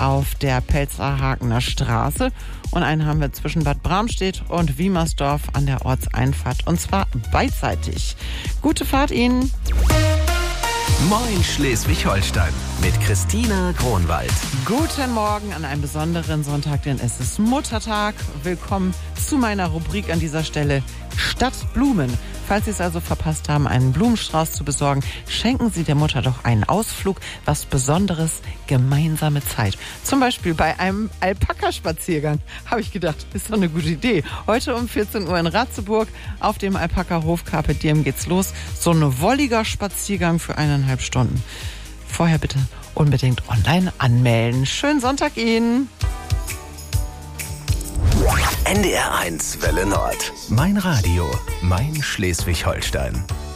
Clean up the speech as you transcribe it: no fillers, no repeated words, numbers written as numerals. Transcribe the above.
auf der Pelzerhakener Straße und einen haben wir zwischen Bad Bramstedt und Wiemersdorf an der Ortseinfahrt und zwar beidseitig. Gute Fahrt Ihnen! Moin Schleswig-Holstein mit Christina Kronwald. Guten Morgen an einem besonderen Sonntag, denn es ist Muttertag. Willkommen zu meiner Rubrik an dieser Stelle Stadt Blumen. Falls Sie es also verpasst haben, einen Blumenstrauß zu besorgen, schenken Sie der Mutter doch einen Ausflug, was Besonderes, gemeinsame Zeit. Zum Beispiel bei einem Alpaka-Spaziergang. Habe ich gedacht, ist doch eine gute Idee. Heute um 14 Uhr in Ratzeburg auf dem Alpaka-Hof Carpe Diem geht's los. So ein wolliger Spaziergang für 1,5 Stunden. Vorher bitte unbedingt online anmelden. Schönen Sonntag Ihnen! NDR 1 Welle Nord. Mein Radio, mein Schleswig-Holstein.